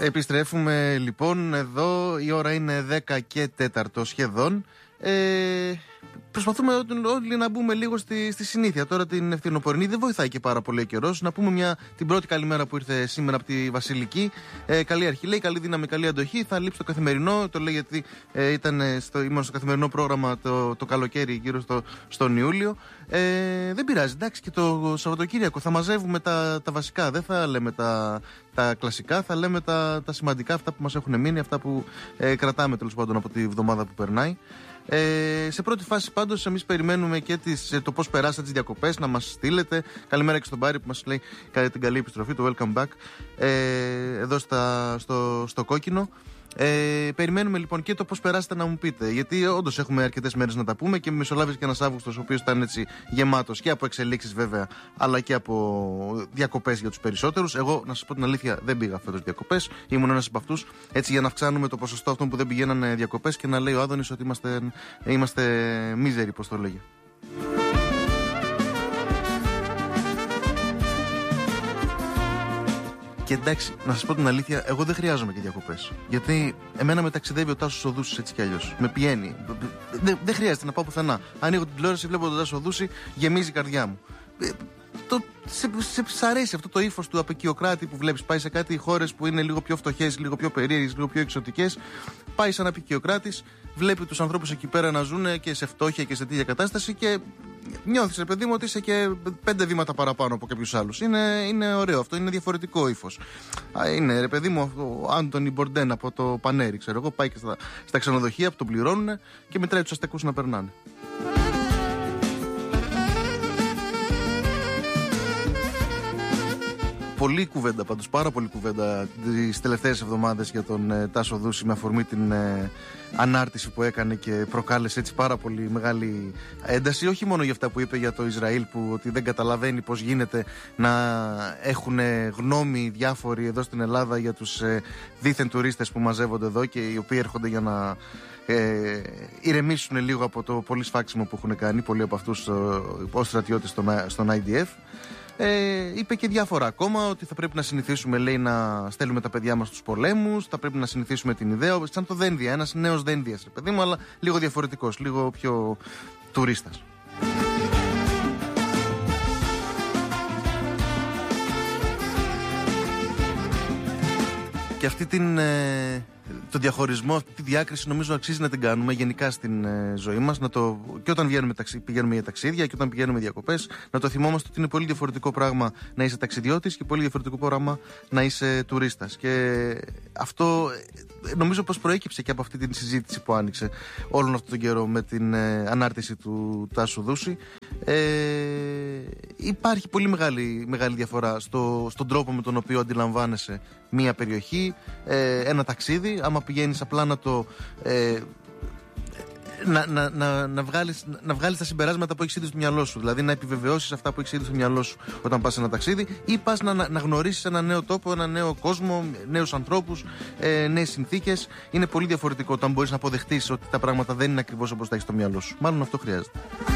Επιστρέφουμε λοιπόν εδώ, η ώρα είναι 10 και 4 σχεδόν. Προσπαθούμε όλοι να μπούμε λίγο στη συνήθεια. Τώρα την ευθυνοπορεινή δεν βοηθάει και πάρα πολύ ο καιρός. Να πούμε την πρώτη καλημέρα που ήρθε σήμερα από τη Βασιλική. Καλή αρχή, λέει, καλή δύναμη, καλή αντοχή. Θα λείψει το καθημερινό. Το λέει γιατί ήμουν στο καθημερινό πρόγραμμα το καλοκαίρι, γύρω στον Ιούλιο. Δεν πειράζει, εντάξει, και το Σαββατοκύριακο θα μαζεύουμε τα βασικά. Δεν θα λέμε τα κλασικά, θα λέμε τα σημαντικά, αυτά που μας έχουν μείνει, αυτά που κρατάμε τέλος πάντων από τη βδομάδα που περνάει. Σε πρώτη φάση πάντως εμείς περιμένουμε και το πώς περάσατε τις διακοπές, να μας στείλετε. Καλημέρα και στον Πάρη που μας λέει την καλή επιστροφή, το welcome back εδώ στο κόκκινο. Περιμένουμε λοιπόν και το πώς περάσετε να μου πείτε, γιατί όντως έχουμε αρκετές μέρες να τα πούμε και μεσολάβησε και ένας Αύγουστος ο οποίος ήταν έτσι γεμάτος και από εξελίξεις βέβαια, αλλά και από διακοπές για τους περισσότερους. Εγώ, να σας πω την αλήθεια, δεν πήγα φέτος διακοπές, ήμουν ένας από αυτούς, έτσι για να αυξάνουμε το ποσοστό αυτών που δεν πηγαίνανε διακοπές και να λέει ο Άδωνης ότι είμαστε μίζεροι, πώς το λέγει. Και εντάξει, να σας πω την αλήθεια, εγώ δεν χρειάζομαι και διακοπές. Γιατί εμένα με ταξιδεύει ο Τάσος Οδούσης έτσι κι αλλιώς. Με πηγαίνει. Δεν χρειάζεται να πάω πουθενά. Ανοίγω την τηλεόραση, βλέπω τον Τάσο Οδούση, γεμίζει η καρδιά μου. Σε αρέσει αυτό το ύφος του απικιοκράτη που βλέπεις. Πάει σε κάτι χώρες που είναι λίγο πιο φτωχές, λίγο πιο περίεργες, λίγο πιο εξωτικές. Πάει σαν απικιοκράτης, βλέπει τους ανθρώπους εκεί πέρα να ζουν και σε φτώχεια και σε τέτοια κατάσταση και νιώθεις, ρε παιδί μου, ότι είσαι και 5 βήματα παραπάνω από κάποιους άλλους. Είναι ωραίο αυτό, είναι διαφορετικό ύφος. Είναι, ρε παιδί μου, ο Άντονι Μπορντέν από το Πανέρι, ξέρω εγώ, πάει και στα ξενοδοχεία που τον πληρώνουν και μετράει τους αστεκούς να περνάνε. Πολλή κουβέντα πάντως, πάρα πολλή κουβέντα τις τελευταίες εβδομάδες για τον Τάσο Δούση με αφορμή την ανάρτηση που έκανε και προκάλεσε έτσι πάρα πολύ μεγάλη ένταση, όχι μόνο για αυτά που είπε για το Ισραήλ, που ότι δεν καταλαβαίνει πώς γίνεται να έχουν γνώμη διάφοροι εδώ στην Ελλάδα για τους δίθεν τουρίστες που μαζεύονται εδώ και οι οποίοι έρχονται για να ηρεμήσουν λίγο από το πολύ σφάξιμο που έχουν κάνει πολλοί από αυτούς ως στρατιώτες στον IDF. Είπε και διάφορα ακόμα, ότι θα πρέπει να συνηθίσουμε, λέει, να στέλνουμε τα παιδιά μας στους πολέμους, θα πρέπει να συνηθίσουμε την ιδέα, σαν το Δένδια, ένας νέος Δένδιας, ρε παιδί μου, αλλά λίγο διαφορετικός, λίγο πιο τουρίστας. Και αυτή το διαχωρισμό, αυτή τη διάκριση νομίζω αξίζει να την κάνουμε γενικά στην ζωή μας. Και όταν πηγαίνουμε για ταξίδια και όταν πηγαίνουμε διακοπές, να το θυμόμαστε ότι είναι πολύ διαφορετικό πράγμα να είσαι ταξιδιώτης και πολύ διαφορετικό πράγμα να είσαι τουρίστας. Και αυτό νομίζω πως προέκυψε και από αυτή την συζήτηση που άνοιξε όλον αυτόν τον καιρό με την ανάρτηση του Τάσου Δούση. Υπάρχει πολύ μεγάλη διαφορά στον τρόπο με τον οποίο αντιλαμβάνεσαι μία περιοχή, ένα ταξίδι. Άμα πηγαίνεις απλά να βγάλεις τα συμπεράσματα που έχεις ήδη στο μυαλό σου, δηλαδή να επιβεβαιώσεις αυτά που έχεις ήδη στο μυαλό σου όταν πας σε ένα ταξίδι, ή πας να γνωρίσεις ένα νέο τόπο, ένα νέο κόσμο, νέους ανθρώπους, νέες συνθήκες. Είναι πολύ διαφορετικό όταν μπορείς να αποδεχτείς ότι τα πράγματα δεν είναι ακριβώς όπως τα έχεις στο μυαλό σου. Μάλλον αυτό χρειάζεται.